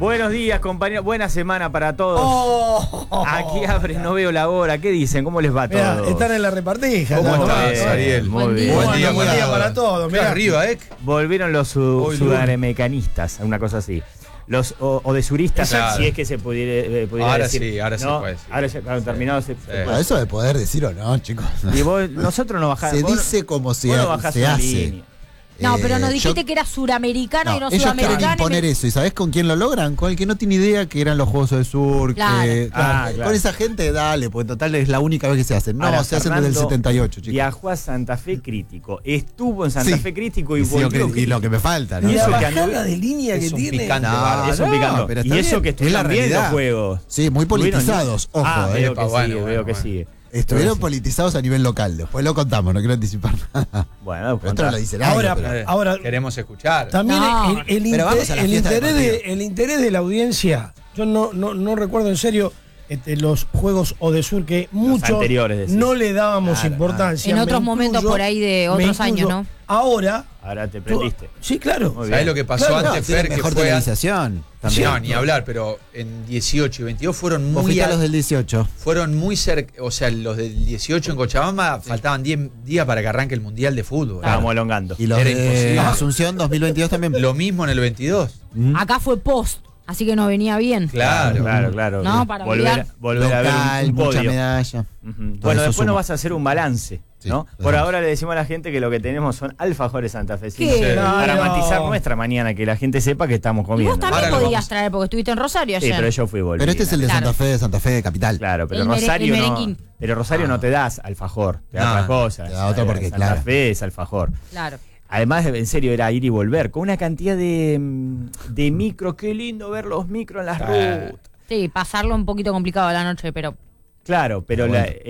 Buenos días, compañeros. Buena semana para todos. Aquí abre, no veo la hora. ¿Qué dicen? ¿Cómo les va a todos? Están en la repartija. ¿Cómo estás, Ariel? Buen día. Buen día para todos. Mirá arriba, Volvieron los sudamecanistas, una cosa así. Los odesuristas, Claro. si es que se pudiera ahora decir. sí, ahora se ¿no? puede decir. Ahora ya claro, terminado. Bueno, eso de poder decir o no, chicos. Y vos, nosotros no bajamos. Se dice como se hace. Línea. No, pero nos dijiste que era suramericano y no ellos quieren sudamericano. imponer eso. ¿Y sabés con quién lo logran? Con el que no tiene idea que eran los Juegos del Sur. Claro. Claro. Con esa gente, dale, porque en total es la única vez que se hacen. No, Ahora, se hacen desde el Fernando 78, chicos. Viajó a Santa Fe crítico. Estuvo en Santa Fe crítico y sí, volvió. y lo que me falta, ¿no? Y eso La que bajada de línea que Es un tiene. picante. Eso picando. pero Y está eso bien, que es la estuvieron bien realidad. los juegos. Sí, muy politizados, ojo. Veo que Bueno, sí, bueno, veo que bueno. sí. Estuvieron politizados a nivel local. Después lo contamos, no quiero anticipar nada. Bueno, Pero esto no lo dice nadie. Ahora, pero- ahora Queremos escuchar. también No. el Pero vamos a la fiesta del el interés de la audiencia. Yo no recuerdo en serio los juegos Odesur que muchos anteriores, decís. no le dábamos Claro, importancia. En Me otros momentos incluyo, por ahí de me otros años, incluyo. ¿no? Ahora. Ahora te prendiste. Sí, claro. Muy ¿Sabés bien. lo que pasó Claro, antes, Tiene Fer? Que mejor fue televisación. También. No, ni hablar, pero en 18 y 22 fueron Vos muy fuiste a los del 18. fueron muy cerca, o sea, los del 18 en Cochabamba faltaban 10 días para que arranque el Mundial de Fútbol. Estábamos elongando. Y los Era de imposible. Asunción 2022 también. Lo mismo en el 22. Acá fue post, así que nos venía bien. Claro. Claro. No, para volver olvidar. a ver un mucha podio. medalla. Ujú. Todo Bueno, eso después suma. nos vas a hacer un balance, Sí, ¿no? lo Por hacemos. ahora le decimos a la gente que lo que tenemos son alfajores santafesinos. ¿Qué? Para Claro. matizar nuestra mañana, que la gente sepa que estamos Y comiendo. vos también Ahora lo podías vamos. traer porque estuviste en Rosario Sí, ayer. pero yo fui y volví. Pero este es el de Claro. Santa Fe de Capital. Claro, pero El Rosario el no. merenguín. Pero Rosario no te das alfajor, te da No, otra cosa. te da otro porque, Santa claro. Fe es alfajor. Claro. Además, en serio, era ir y volver, con una cantidad de micros. Qué lindo ver los micros en las rutas. Sí, pasarlo un poquito complicado a la noche, pero Claro, pero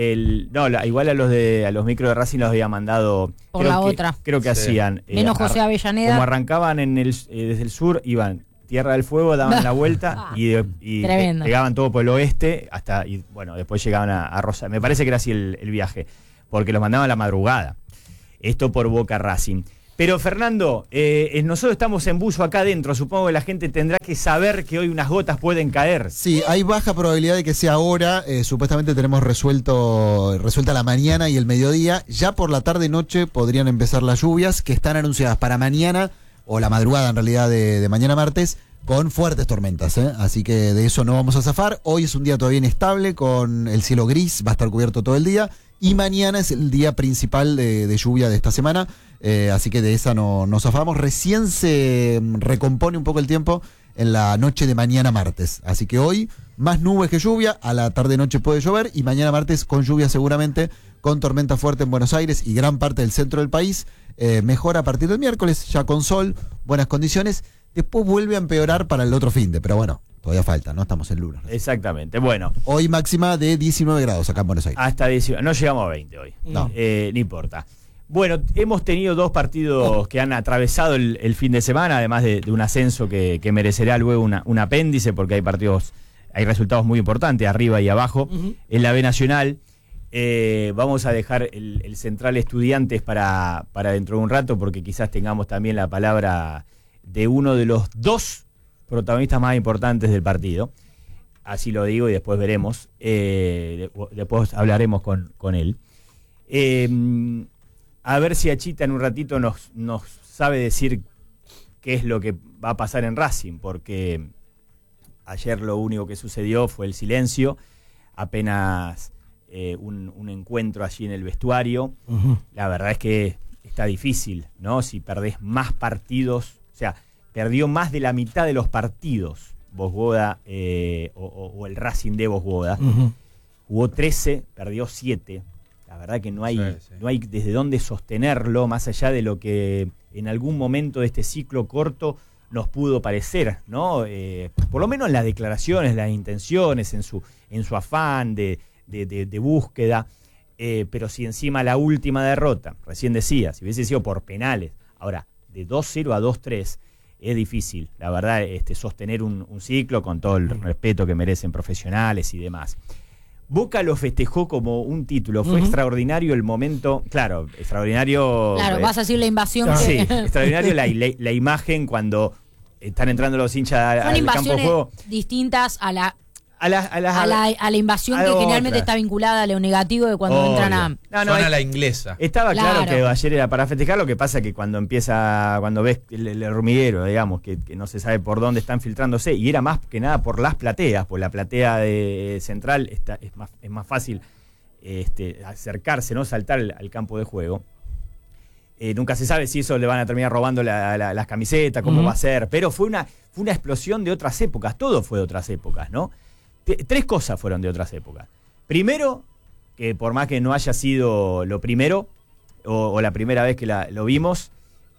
igual a los micros de Racing los había mandado. Por la otra. Creo que Sí. hacían. menos José Avellaneda. Como arrancaban desde el sur, iban Tierra del Fuego, daban la vuelta y Tremendo. pegaban todo por el oeste hasta después llegaban a Rosario. Me parece que era así el viaje, porque los mandaban a la madrugada. Esto por Boca Racing. Pero Fernando, nosotros estamos en buzo acá adentro. Supongo que la gente tendrá que saber que hoy unas gotas pueden caer. Sí, hay baja probabilidad de que sea ahora. Supuestamente tenemos resuelta la mañana y el mediodía. Ya por la tarde-noche podrían empezar las lluvias que están anunciadas para mañana, o la madrugada en realidad de mañana martes, con fuertes tormentas. Así que de eso no vamos a zafar. Hoy es un día todavía inestable, con el cielo gris, va a estar cubierto todo el día. Y mañana es el día principal de lluvia de esta semana. Así que de esa no zafamos. Recién se recompone un poco el tiempo en la noche de mañana martes. Así que hoy más nubes que lluvia, a la tarde-noche puede llover y mañana martes con lluvia seguramente, con tormenta fuerte en Buenos Aires y gran parte del centro del país. Mejora a partir del miércoles, ya con sol, buenas condiciones. Después vuelve a empeorar para el otro finde, pero bueno, todavía falta, ¿no? Estamos en lunes. Exactamente. Bueno, Hoy máxima de 19 grados acá en Buenos Aires. hasta 18. No llegamos a 20 hoy. No. No importa. Bueno, hemos tenido dos partidos que han atravesado el fin de semana, además de un ascenso que merecerá luego un apéndice, porque hay resultados muy importantes arriba y abajo. En la B Nacional vamos a dejar el Central Estudiantes para dentro de un rato, porque quizás tengamos también la palabra de uno de los dos protagonistas más importantes del partido. Así lo digo y después veremos. Después hablaremos con él. A ver si Achita en un ratito nos sabe decir qué es lo que va a pasar en Racing, porque ayer lo único que sucedió fue el silencio, apenas un encuentro allí en el vestuario. La verdad es que está difícil, ¿no? Si perdés más partidos, o sea, perdió más de la mitad de los partidos Bosch-Boda o el Racing de Bosch-Boda. Jugó 13, perdió 7. La verdad que no hay desde dónde sostenerlo, más allá de lo que en algún momento de este ciclo corto nos pudo parecer, ¿no? Por lo menos en las declaraciones, las intenciones, en su afán de búsqueda. Pero si encima la última derrota, recién decía, si hubiese sido por penales, ahora de 2-0 a 2-3, es difícil, la verdad, sostener un ciclo con todo el respeto que merecen profesionales y demás. Boca lo festejó como un título. Fue extraordinario el momento. Claro, extraordinario. Claro, vas a decir la invasión. Sí, extraordinario la imagen cuando están entrando los hinchas Son al campo de invasiones juego. distintas a la A la invasión que generalmente está vinculada a lo negativo de cuando Obvio. entran a... No, Son a la inglesa. Estaba claro Claro. que ayer era para festejar, lo que pasa que cuando ves el hormiguero, digamos, que no se sabe por dónde están filtrándose, y era más que nada por las plateas, por la platea de central es más fácil acercarse, ¿no? Saltar al campo de juego. Nunca se sabe si eso le van a terminar robando las camisetas, cómo va a ser, pero fue una explosión de otras épocas, todo fue de otras épocas, ¿no? Tres cosas fueron de otras épocas. Primero, que por más que no haya sido lo primero, o la primera vez que lo vimos,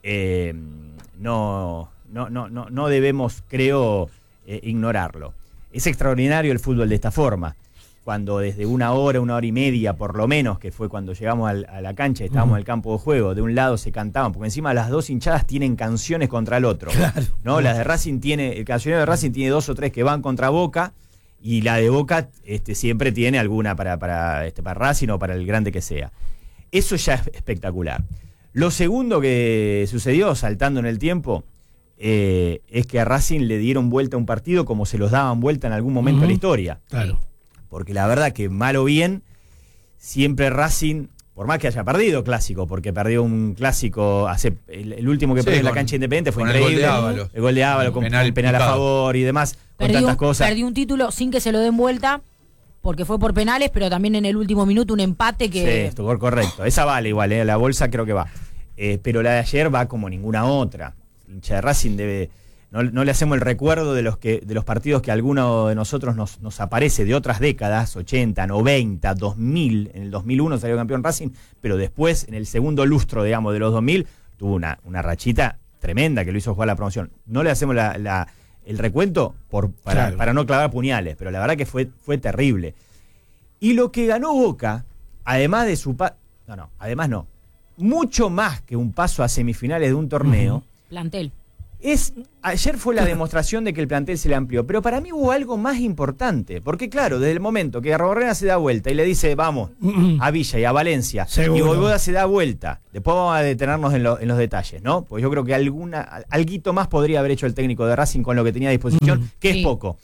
no debemos, creo, ignorarlo. Es extraordinario el fútbol de esta forma. Cuando desde una hora y media, por lo menos, que fue cuando llegamos a la cancha, estábamos en el campo de juego, de un lado se cantaban, porque encima las dos hinchadas tienen canciones contra el otro. Claro. ¿No? Las de Racing el cancionero de Racing tiene 2 o 3 que van contra Boca, y la de Boca siempre tiene alguna para Racing o para el grande que sea. Eso ya es espectacular. Lo segundo que sucedió, saltando en el tiempo, es que a Racing le dieron vuelta a un partido como se los daban vuelta en algún momento de la historia. Claro. Porque la verdad que mal o bien, siempre Racing, por más que haya perdido clásico, porque perdió un clásico, el último que Sí, perdió en la con- cancha Independiente fue con el increíble. gol de Ábalos. El gol de Ábalos con Penal el penal a picado. favor y demás, con tantas cosas. Perdió un título sin que se lo den vuelta, porque fue por penales, pero también en el último minuto un empate que... Sí, estuvo correcto. Esa vale igual, la bolsa creo que va. Pero la de ayer va como ninguna otra. El hincha de Racing debe... No le hacemos el recuerdo de los partidos que alguno de nosotros nos aparece de otras décadas, 80, 90, 2000. En el 2001 salió campeón Racing, pero después, en el segundo lustro, digamos, de los 2000, tuvo una rachita tremenda que lo hizo jugar la promoción. No le hacemos el recuento para no clavar puñales, pero la verdad que fue terrible. Y lo que ganó Boca, además de su... además no. Mucho más que un paso a semifinales de un torneo... Plantel. Ayer fue la demostración de que el plantel se le amplió, pero para mí hubo algo más importante, porque claro, desde el momento que Arrobarrena se da vuelta y le dice vamos a Villa y a Valencia, Seguro. y Boyvoda se da vuelta, después vamos a detenernos en los detalles, ¿no? Pues yo creo que alguito más podría haber hecho el técnico de Racing con lo que tenía a disposición, que Sí. es poco.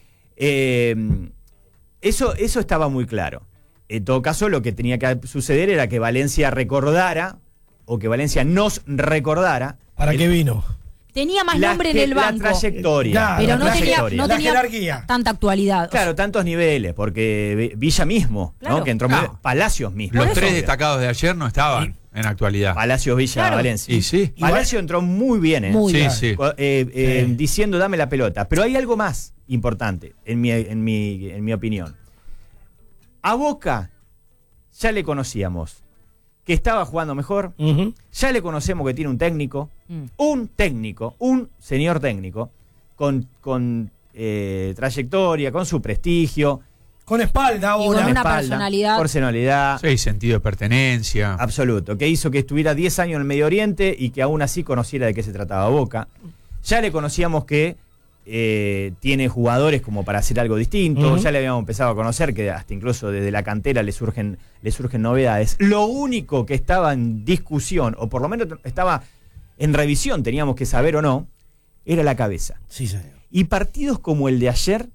Eso estaba muy claro. En todo caso, lo que tenía que suceder era que Valencia recordara, o que Valencia nos recordara, ¿Para qué vino? Tenía más nombre en el banco, La trayectoria. Claro, pero no la tenía, trayectoria. no La tenía jerarquía. tanta actualidad. Claro, tantos niveles, porque Villa mismo, Claro. ¿no? Que entró Claro. Palacios mismo. Los Por eso. 3 destacados de ayer no estaban en actualidad. Palacios, Villa, Claro. Valencia. Y sí. Palacio entró muy bien, Muy Sí, bien. sí. diciendo dame la pelota. Pero hay algo más importante, en mi opinión. A Boca ya le conocíamos que estaba jugando mejor, ya le conocemos que tiene un técnico, un señor técnico, con trayectoria, con su prestigio, Con espalda Y ahora. con una espalda, personalidad. personalidad, Sí, sentido de pertenencia. absoluto, que hizo que estuviera 10 años en el Medio Oriente y que aún así conociera de qué se trataba Boca. Ya le conocíamos que tiene jugadores como para hacer algo distinto, ya le habíamos empezado a conocer que hasta incluso desde la cantera le surgen novedades. Lo único que estaba en discusión, o por lo menos estaba en revisión, teníamos que saber o no, era la cabeza. Sí, señor. Y partidos como el de ayer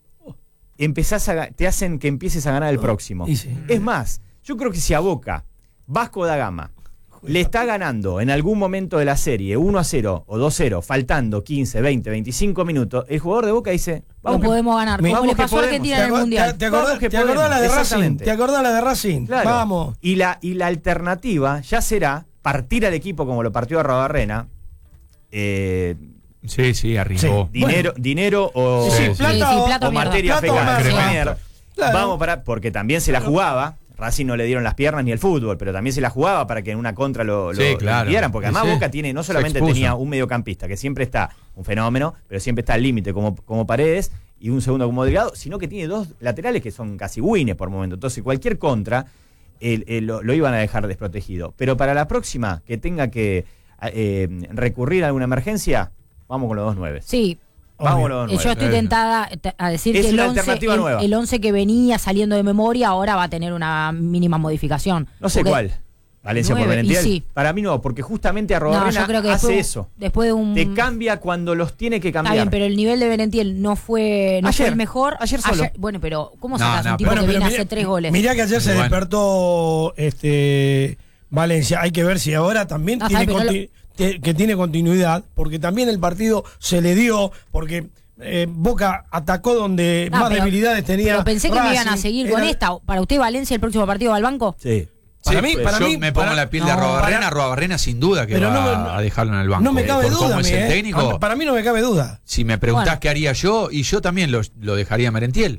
te hacen que empieces a ganar el próximo. Y sí. Es más, yo creo que si a Boca, Vasco da Gama, le está ganando en algún momento de la serie 1-0 o 2-0, faltando 15, 20, 25 minutos, el jugador de Boca dice, No podemos ganar. Vamos Como le que pasó a podemos. Argentina en el Mundial. ¿Te acordás, Vamos que te acordás podemos, la de Racing? exactamente. ¿Te acordás la de Racing? Claro. Vamos. Y la alternativa ya será partir al equipo como lo partió Arrobarrena, Sí, arribó. dinero o, Sí, Sí, plata sí, o, plata o o mierda. materia Plata o fecal. mierda. Mierda. Claro. Vamos porque también se la jugaba. Racing no le dieron las piernas ni el fútbol, pero también se la jugaba para que en una contra lo claro. liquidaran, porque además Sí. Boca no Se solamente expuso. tenía un mediocampista, que siempre está un fenómeno, pero siempre está al límite como Paredes, y un segundo como Delgado, sino que tiene dos laterales que son casi winners por momento. Entonces cualquier contra lo iban a dejar desprotegido. Pero para la próxima, que tenga que recurrir a alguna emergencia, vamos con los 2-9. Sí. Vamos con los 2-9. Yo estoy tentada a decir Es que una alternativa nueva. el 11 que venía saliendo de memoria ahora va a tener una mínima modificación. No sé Porque cuál. Valencia por 9, y Merentiel. sí. Para mí no, porque justamente No, Arrobarrena yo creo que hace después, eso. después de un... Te cambia cuando los tiene que Está cambiar. bien, pero el nivel de Merentiel no fue Ayer, el mejor. ayer solo. Bueno, pero ¿cómo No, sacas no, un tipo pero- que viene a mirá- hacer 3 goles? Mirá que ayer se Bueno. despertó Valencia. Hay que ver si ahora también No, tiene, está bien, que tiene continuidad, porque también el partido se le dio, porque Boca atacó donde Ah, más pero- debilidades tenía. Pero pensé que me iban a Racing. seguir con Era- esta. ¿Para usted Valencia el próximo partido va al banco? Sí. Para Sí, mí- pues para yo mí- me pongo para- la piel de no, Arrobarrena. para- Arrobarrena sin duda que Pero va no me- a dejarlo en el banco. No me cabe por duda. cómo a es mí, el técnico. Para mí no me cabe duda. Si me preguntás Bueno. qué haría yo, y yo también lo dejaría a Merentiel.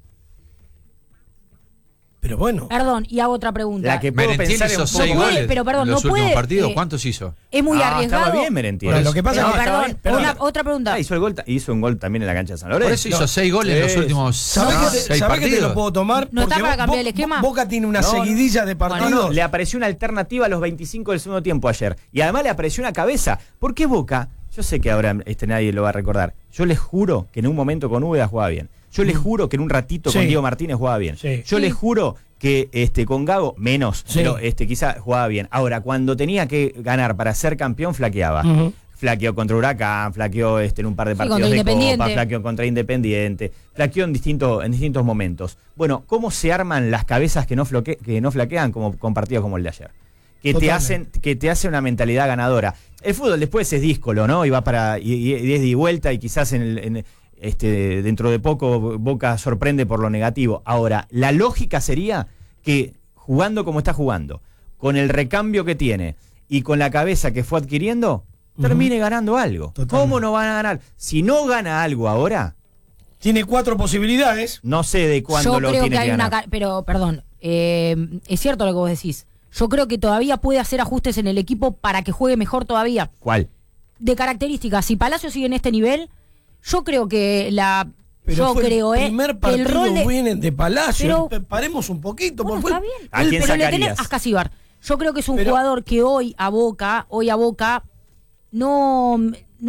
Pero bueno. Perdón, y hago otra pregunta. La que puedo Merentiel pensar hizo en 6 puede, goles pero perdón, en los no últimos puede, partidos. ¿Cuántos hizo? Es muy arriesgado. Estaba bien Merentiel. Bueno, lo que pasa Pero, es que perdón, estaba bien. otra pregunta. Hizo un gol también en la cancha de San Lorenzo. Por eso hizo 6 goles en los Sí. últimos ¿Sabés que 6 te partidos. lo puedo tomar? ¿No está Porque para cambiar el esquema? Boca tiene una No, seguidilla de partidos. No, le apareció una alternativa a los 25 del segundo tiempo ayer. Y además le apareció una cabeza. ¿Por qué Boca? Yo sé que ahora nadie lo va a recordar. Yo les juro que en un momento con Úbeda jugaba bien. Yo les juro que en un ratito con Sí. Diego Martínez jugaba bien. Sí. Yo Sí. les juro que con Gago menos, Sí. pero quizá jugaba bien. Ahora, cuando tenía que ganar para ser campeón, flaqueaba. Ujú. Flaqueó contra Huracán, flaqueó en un par de Sí, partidos contra de Independiente. Copa, flaqueó contra Independiente, flaqueó en distintos momentos. Bueno, ¿cómo se arman las cabezas que no flaquean con partidos como el de ayer? Que te hacen una mentalidad ganadora. El fútbol después es díscolo, ¿no? Y va y es de vuelta y quizás dentro de poco Boca sorprende por lo negativo. Ahora, la lógica sería que jugando como está jugando, con el recambio que tiene y con la cabeza que fue adquiriendo, termine ganando algo. Totalmente. ¿Cómo no van a ganar? Si no gana algo ahora, Tiene 4 posibilidades. no sé de cuándo Yo lo creo tiene que hay una... ganar. Pero, perdón, es cierto lo que vos decís. Yo creo que todavía puede hacer ajustes en el equipo para que juegue mejor todavía. ¿Cuál? De características, si Palacio sigue en este nivel, yo creo que Pero fue el primer que el partido rol de... viene de Palacio. Pero- Paremos un poquito. Bueno, porque está fue- bien. ¿A quién Pero le tenés sacarías? a Ascasíbar. Yo creo que es un Pero- jugador que hoy a Boca no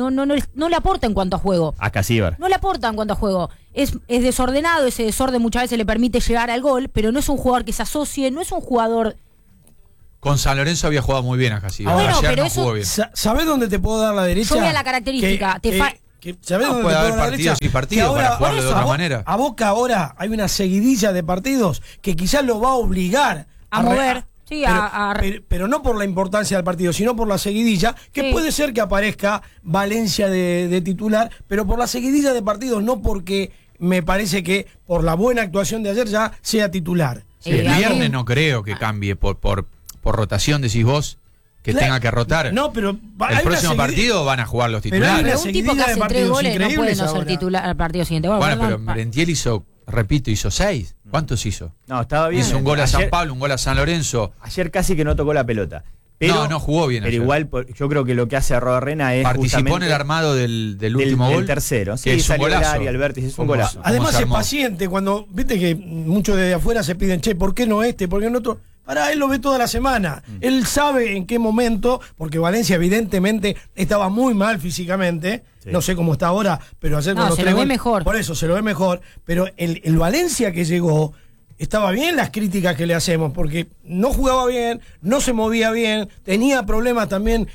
le aporta en cuanto a juego. A Casíbar. No le aporta en cuanto a juego. Es desordenado, ese desorden muchas veces le permite llegar al gol, pero no es un jugador que se asocie, no es un jugador... Con San Lorenzo había jugado muy bien acá, sí. Ah, bueno, Ayer pero no eso- jugó bien. ¿Sabés dónde te puedo dar la derecha? Yo voy a la característica, ¿Sabés No, dónde puede te puedo haber dar la partidos derecha? y partidos Que para jugarlo de por eso, otra manera. A Boca ahora hay una seguidilla de partidos que quizás lo va a obligar A mover, sí, pero no por la importancia del partido, sino por la seguidilla, que Sí. puede ser que aparezca Valencia de titular, pero por la seguidilla de partidos, no porque me parece que por la buena actuación de ayer ya sea titular. Sí, a el mí- viernes no creo que cambie por rotación, decís vos, que Claro. tenga que rotar. No, pero el hay una próximo seguidi- partido van a jugar los Pero hay titulares. una Pero un tipo seguidilla que de hace 3 partidos goles no puede increíbles no ser ahora. titular al partido siguiente. Bueno, Bueno, perdón, pero Merentiel hizo, repito, hizo 6. ¿Cuántos hizo? No, estaba bien. Hizo un gol a San Ayer- Pablo, un gol a San Lorenzo. Ayer casi que no tocó la pelota. Pero, No jugó bien Pero ayer. igual yo creo que lo que hace Arrobarrena es Participó en justamente el armado del último del gol. tercero. Que Sí, es un salió del golazo. área, el vértice, es un ¿Cómo- golazo. cómo Además se es armó? paciente cuando, viste que muchos desde afuera se piden, che, ¿por qué no este? ¿Por qué no otro? Para él lo ve toda la semana. Él sabe en qué momento, porque Valencia evidentemente estaba muy mal físicamente. Sí. No sé cómo está ahora, pero ayer No, con los se 3 lo ve goles- mejor. Por eso se lo ve mejor. Pero el Valencia que llegó, estaba bien las críticas que le hacemos, porque no jugaba bien, no se movía bien, tenía problemas también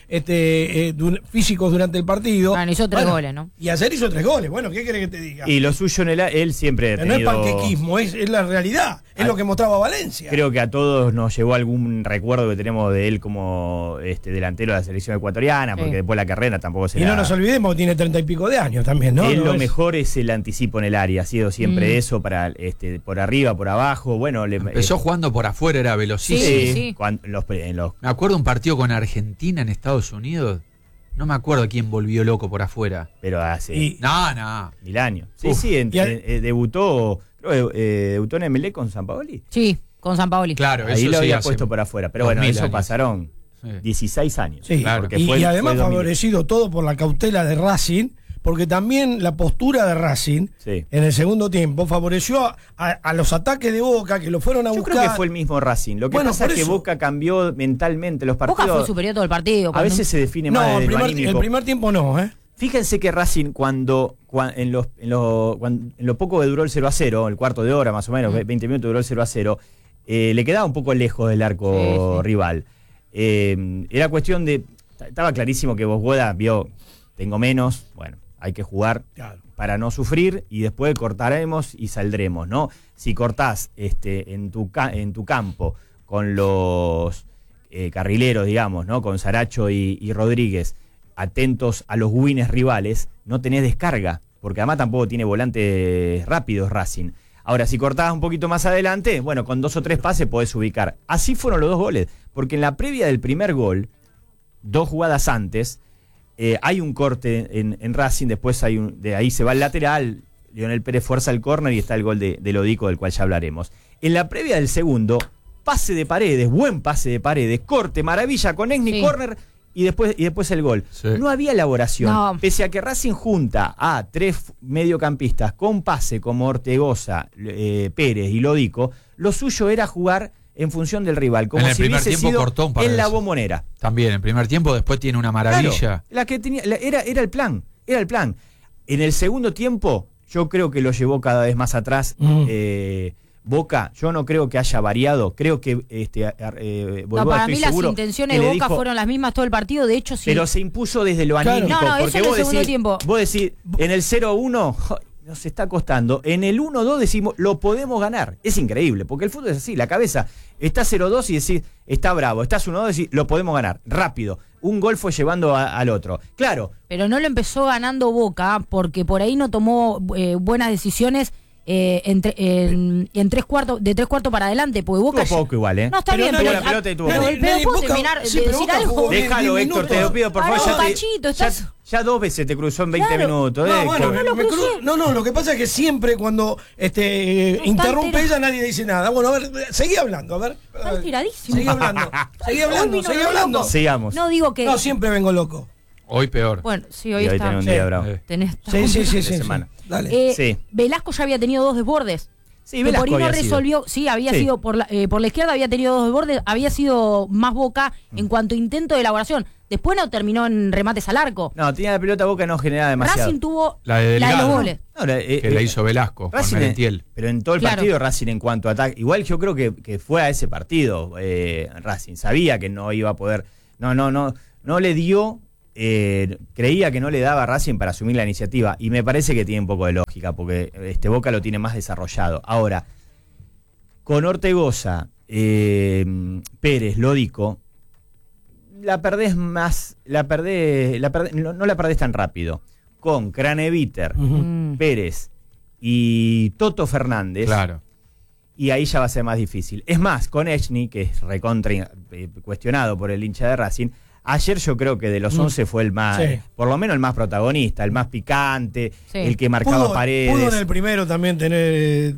físicos durante el partido. Bueno, hizo 3 goles, ¿no? Y ayer hizo 3 goles. Bueno, ¿qué querés que te diga? Y lo suyo él siempre ha Pero no es tenido... panquequismo, es la realidad. Es lo que mostraba Valencia. Creo que a todos nos llevó algún recuerdo que tenemos de él como delantero de la selección ecuatoriana, porque Sí. después la carrera tampoco Y será... no nos olvidemos que tiene 30 y pico de años también, ¿no? Él No lo es- mejor es el anticipo en el área, ha sido siempre eso, para por arriba, por abajo, bueno... Empezó jugando por afuera, era velocísimo. Sí, sí. En los Me acuerdo un partido con Argentina en Estados Unidos. No me acuerdo quién volvió loco por afuera. pero hace Y- No. 1000 años. Sí, Uf. sí, Y debutó en Emelec con San Paoli. Sí, con San Paoli. Claro, Ahí eso lo sí había hace puesto por afuera. Pero bueno, 2000 eso años. pasaron Sí. 16 años. Sí, Claro. Porque y, fue- y además fue 2000. favorecido todo por la cautela de Racing, porque también la postura de Racing Sí. en el segundo tiempo favoreció a los ataques de Boca que lo fueron a Yo buscar. creo que fue el mismo Racing. Lo que Bueno, pasa por es que eso. Boca cambió mentalmente los partidos. Boca fue superior todo el partido. A cuando- veces se define más No, desde el lo primer, anímico. el primer tiempo no, ¿eh? Fíjense que Racing en lo poco que duró el 0-0, el cuarto de hora más o menos, 20 minutos duró el 0-0, le quedaba un poco lejos del arco Sí, sí. rival. Era cuestión de... Estaba clarísimo que Bogueda vio, tengo menos, bueno, hay que jugar Claro. para no sufrir y después cortaremos y saldremos, ¿no? Si cortás en tu campo con los carrileros, digamos, ¿no? Con Saracho y Rodríguez, atentos a los wins rivales, no tenés descarga, porque además tampoco tiene volantes rápidos Racing. Ahora, si cortabas un poquito más adelante, bueno, con 2 o 3 pases podés ubicar. Así fueron los 2 goles, porque en la previa del primer gol, 2 jugadas antes, hay un corte en Racing, después de ahí se va al lateral, Lionel Pérez fuerza el córner y está el gol de Lodico, del cual ya hablaremos. En la previa del segundo, pase de Paredes, buen pase de Paredes, corte, maravilla con Esni, Sí. córner y después el gol. Sí. No había elaboración. No. Pese a que Racing junta a 3 mediocampistas con pase como Ortegoza, Pérez y Lodico, lo suyo era jugar en función del rival, como En el si primer hubiese tiempo sido cortó un par de en la veces. Bombonera. También, en primer tiempo, después tiene una maravilla. Claro, la que tenía, era el plan. En el segundo tiempo, yo creo que lo llevó cada vez más atrás. Boca, yo no creo que haya variado. Creo que No, para mí las intenciones que de le Boca dijo, fueron las mismas todo el partido. De hecho, sí. pero se impuso desde lo Claro. anímico. No, eso porque en el vos segundo decís, tiempo. vos decís, en el 0-1 nos está costando. En el 1-2 decimos, lo podemos ganar. Es increíble, porque el fútbol es así. La cabeza está 0-2 y decís, está bravo. Estás 1-2 y decís, lo podemos ganar. Rápido. Un gol fue llevando al otro. Claro. Pero no lo empezó ganando Boca porque por ahí no tomó buenas decisiones en 3 cuartos, de 3 cuartos para adelante, porque Boca... Poco igual, ¿eh? No, está Pero bien, no, pero... la pelota y tuvo pero, poco. pero ¿puedo Boca- terminar sí, de pero decir Boca algo? jugó bien. Déjalo, 10 Héctor, te minutos. lo pido, por Pará favor. un cachito, estás- Ya 2 veces te cruzó en 20 Claro. minutos. No, bueno, no lo me crucé. no, lo que pasa es que siempre cuando interrumpe entera. ella nadie dice nada. Bueno, a ver, seguí hablando, a ver. Está enteradísimo. Seguí hablando, seguí hablando, Hoy vino seguí loco. hablando. Sigamos. No digo que... No, siempre vengo loco. Hoy peor. Bueno, sí, Y hoy hoy está... tenés un Sí. día bravo. Tenés... Sí. semana. Dale. Sí. Velasco ya había tenido 2 desbordes. Sí, Que Velasco Porino había sido. resolvió, sí, había Sí. sido por la izquierda, había tenido 2 desbordes, había sido más Boca en cuanto a intento de elaboración. Después no terminó en remates al arco. No, tenía la pelota, Boca no generaba demasiado. Racing tuvo La de la de los Delgado. goles. No, Que la hizo Velasco, Juan Racing, Merentiel. pero en todo el Claro. partido Racing en cuanto a ataque, igual yo creo que fue a ese partido Racing, sabía que no iba a poder, no le dio, creía que no le daba a Racing para asumir la iniciativa y me parece que tiene un poco de lógica porque Boca lo tiene más desarrollado. Ahora, con Ortegoza, Pérez, Lodico, la perdés más, no la perdés tan rápido. Con Craneviter, Pérez y Toto Fernández, Claro. y ahí ya va a ser más difícil. Es más, con Echny, que es recontra cuestionado por el hincha de Racing, ayer yo creo que de los 11 fue el más, Sí. por lo menos el más protagonista, el más picante, Sí. el que marcaba Pudo paredes. en el primero también tener